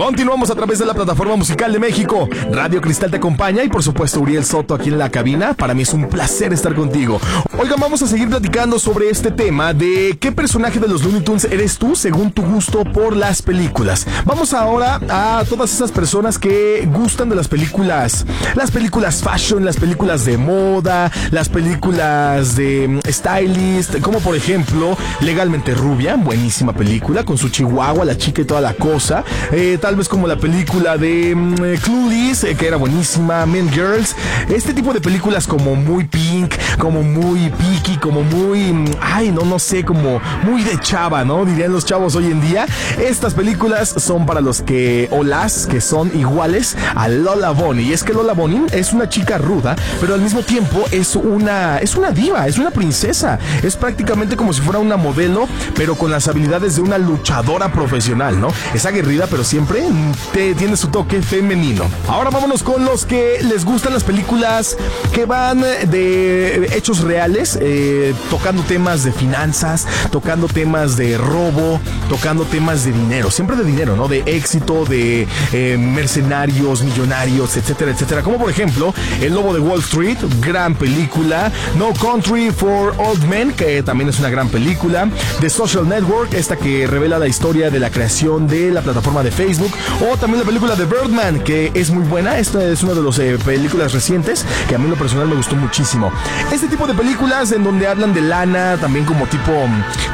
Continuamos a través de la plataforma musical de México. Radio Cristal te acompaña y por supuesto Uriel Soto aquí en la cabina. Para mí es un placer estar contigo. Oigan, vamos a seguir platicando sobre este tema de qué personaje de los Looney Tunes eres tú según tu gusto por las películas. Vamos ahora a todas esas personas que gustan de las películas fashion, las películas de moda, las películas de stylist, como por ejemplo Legalmente Rubia, buenísima película, con su chihuahua, la chica y toda la cosa. Tal vez como la película de Clueless, que era buenísima, Mean Girls. Este tipo de películas como muy pink, como muy picky, como muy, no sé, como muy de chava, ¿no? Dirían los chavos hoy en día. Estas películas son para los que, o las que son iguales a Lola Bunny. Y es que Lola Bunny es una chica ruda, pero al mismo tiempo es una diva, es una princesa. Es prácticamente como si fuera una modelo, pero con las habilidades de una luchadora profesional, ¿no? Es aguerrida, pero siempre tiene su toque femenino. Ahora vámonos con los que les gustan las películas que van de hechos reales, tocando temas de finanzas, tocando temas de robo, tocando temas de dinero, siempre de dinero, ¿no? De éxito, de mercenarios, millonarios, etcétera, etcétera. Como por ejemplo El Lobo de Wall Street, gran película. No Country for Old Men, que también es una gran película. The Social Network, esta que revela la historia de la creación de la plataforma de Facebook. O también la película de Birdman, que es muy buena. Esta es una de las películas recientes que a mí en lo personal me gustó muchísimo. Este tipo de películas en donde hablan de lana, también como tipo